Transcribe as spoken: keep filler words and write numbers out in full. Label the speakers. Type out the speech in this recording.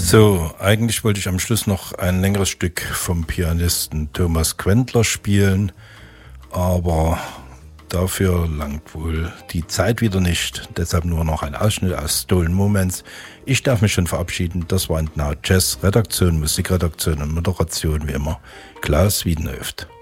Speaker 1: So, eigentlich wollte ich am Schluss noch ein längeres Stück vom Pianisten Thomas Quentler spielen, aber dafür langt wohl die Zeit wieder nicht. Deshalb nur noch ein Ausschnitt aus Stolen Moments. Ich darf mich schon verabschieden. Das war Now Jazz, Redaktion, Musikredaktion und Moderation wie immer Klaus Wiedenhöft.